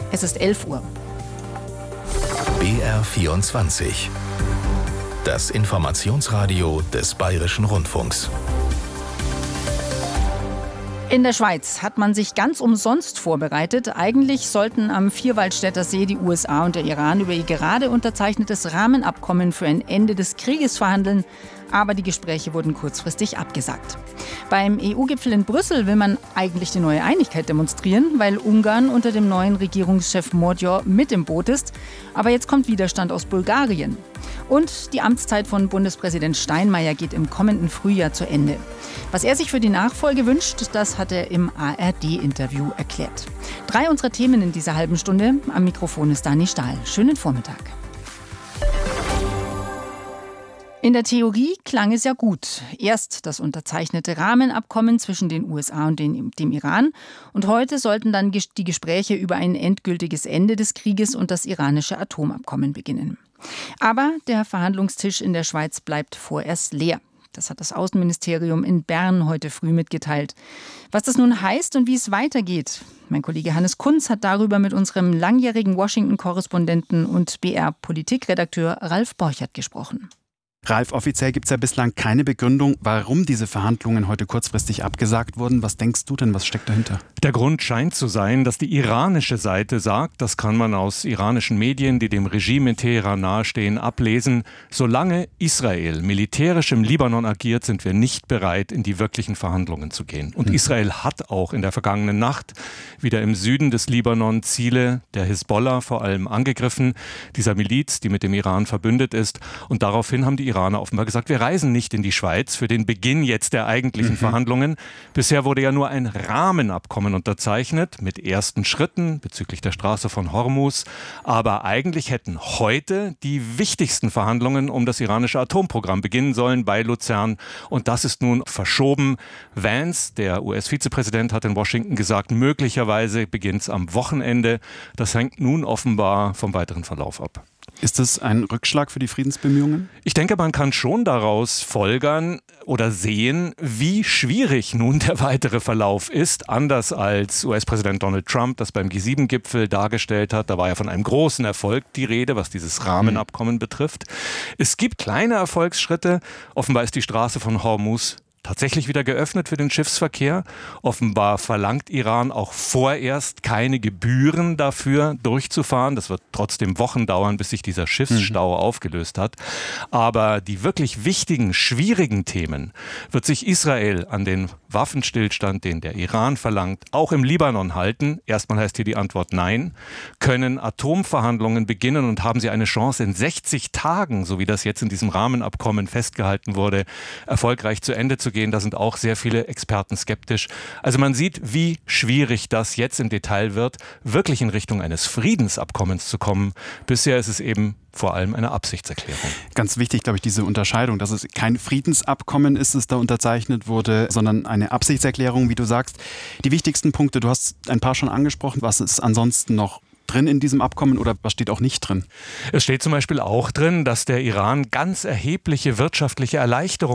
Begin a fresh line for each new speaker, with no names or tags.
Es ist 11 Uhr.
BR24. Das Informationsradio des Bayerischen Rundfunks.
In der Schweiz hat man sich ganz umsonst vorbereitet. Eigentlich sollten am Vierwaldstätter See die USA und der Iran über ihr gerade unterzeichnetes Rahmenabkommen für ein Ende des Krieges verhandeln. Aber die Gespräche wurden kurzfristig abgesagt. Beim EU-Gipfel in Brüssel will man eigentlich die neue Einigkeit demonstrieren, weil Ungarn unter dem neuen Regierungschef Magyar mit im Boot ist. Aber jetzt kommt Widerstand aus Bulgarien. Und die Amtszeit von Bundespräsident Steinmeier geht im kommenden Frühjahr zu Ende. Was er sich für die Nachfolge wünscht, das hat er im ARD-Interview erklärt. 3 unserer Themen in dieser halben Stunde. Am Mikrofon ist Dani Stahl. Schönen Vormittag. In der Theorie klang es ja gut. Erst das unterzeichnete Rahmenabkommen zwischen den USA und dem Iran. Und heute sollten dann die Gespräche über ein endgültiges Ende des Krieges und das iranische Atomabkommen beginnen. Aber der Verhandlungstisch in der Schweiz bleibt vorerst leer. Das hat das Außenministerium in Bern heute früh mitgeteilt. Was das nun heißt und wie es weitergeht, mein Kollege Hannes Kunz hat darüber mit unserem langjährigen Washington-Korrespondenten und BR-Politikredakteur Ralf Borchert gesprochen.
Ralf, offiziell gibt es ja bislang keine Begründung, warum diese Verhandlungen heute kurzfristig abgesagt wurden. Was denkst du denn, was steckt dahinter?
Der Grund scheint zu sein, dass die iranische Seite sagt, das kann man aus iranischen Medien, die dem Regime in Teheran nahestehen, ablesen, solange Israel militärisch im Libanon agiert, sind wir nicht bereit, in die wirklichen Verhandlungen zu gehen. Und Israel hat auch in der vergangenen Nacht wieder im Süden des Libanon Ziele der Hisbollah vor allem angegriffen, dieser Miliz, die mit dem Iran verbündet ist. Und daraufhin haben die Iraner offenbar gesagt, wir reisen nicht in die Schweiz für den Beginn jetzt der eigentlichen Verhandlungen. Bisher wurde ja nur ein Rahmenabkommen unterzeichnet mit ersten Schritten bezüglich der Straße von Hormuz. Aber eigentlich hätten heute die wichtigsten Verhandlungen um das iranische Atomprogramm beginnen sollen bei Luzern. Und das ist nun verschoben. Vance, der US-Vizepräsident, hat in Washington gesagt, möglicherweise beginnt es am Wochenende. Das hängt nun offenbar vom weiteren Verlauf ab.
Ist das ein Rückschlag für die Friedensbemühungen?
Ich denke, man kann schon daraus folgern oder sehen, wie schwierig nun der weitere Verlauf ist. Anders als US-Präsident Donald Trump das beim G7-Gipfel dargestellt hat. Da war ja von einem großen Erfolg die Rede, was dieses Rahmenabkommen betrifft. Es gibt kleine Erfolgsschritte. Offenbar ist die Straße von Hormuz tatsächlich wieder geöffnet für den Schiffsverkehr. Offenbar verlangt Iran auch vorerst keine Gebühren dafür durchzufahren. Das wird trotzdem Wochen dauern, bis sich dieser Schiffsstau aufgelöst hat. Aber die wirklich wichtigen, schwierigen Themen wird sich Israel an den Waffenstillstand, den der Iran verlangt, auch im Libanon halten. Erstmal heißt hier die Antwort nein. Können Atomverhandlungen beginnen und haben sie eine Chance in 60 Tagen, so wie das jetzt in diesem Rahmenabkommen festgehalten wurde, erfolgreich zu Ende zu gehen. Da sind auch sehr viele Experten skeptisch. Also man sieht, wie schwierig das jetzt im Detail wird, wirklich in Richtung eines Friedensabkommens zu kommen. Bisher ist es eben vor allem eine Absichtserklärung.
Ganz wichtig, glaube ich, diese Unterscheidung, dass es kein Friedensabkommen ist, das da unterzeichnet wurde, sondern eine Absichtserklärung, wie du sagst. Die wichtigsten Punkte, du hast ein paar schon angesprochen. Was ist ansonsten noch drin in diesem Abkommen oder was steht auch nicht drin?
Es steht zum Beispiel auch drin, dass der Iran ganz erhebliche wirtschaftliche Erleichterungen